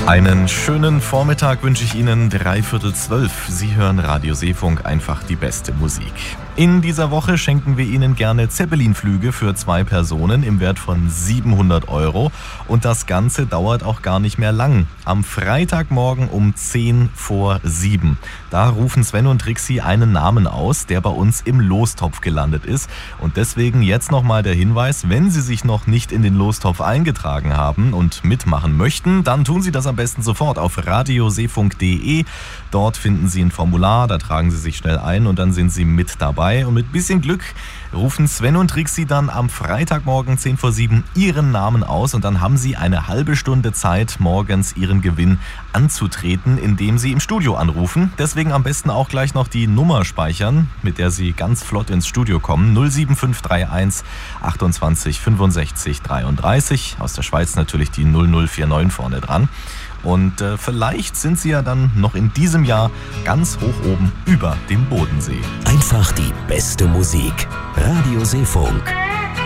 Einen schönen Vormittag wünsche ich Ihnen, 11:45. Sie hören Radio Seefunk, einfach die beste Musik. In dieser Woche schenken wir Ihnen gerne Zeppelin-Flüge für 2 Personen im Wert von 700 € und das Ganze dauert auch gar nicht mehr lang. Am Freitagmorgen um 10 vor 7. Da rufen Sven und Trixi einen Namen aus, der bei uns im Lostopf gelandet ist. Und deswegen jetzt nochmal der Hinweis, wenn Sie sich noch nicht in den Lostopf eingetragen haben und mitmachen möchten, dann tun Sie das am besten sofort auf radioseefunk.de. Dort finden Sie ein Formular, da tragen Sie sich schnell ein und dann sind Sie mit dabei. Und mit bisschen Glück rufen Sven und Trixi dann am Freitagmorgen 10 vor 7 Ihren Namen aus und dann haben Sie eine halbe Stunde Zeit, morgens Ihren Gewinn anzutreten, indem Sie im Studio anrufen. Deswegen am besten auch gleich noch die Nummer speichern, mit der Sie ganz flott ins Studio kommen. 07531 28 65 33. Aus der Schweiz natürlich die 0049 vorne dran. Und vielleicht sind Sie ja dann noch in diesem Jahr ganz hoch oben über dem Bodensee. Einfach die beste Musik. Radio Seefunk.